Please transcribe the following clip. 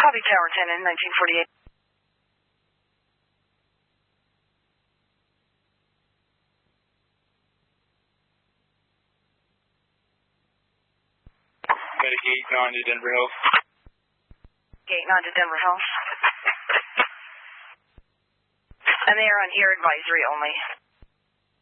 Copy Tower 10 in 1948. Gate 9 to Denver Hills. Gate 9 to Denver Hills. And they are on ear advisory only.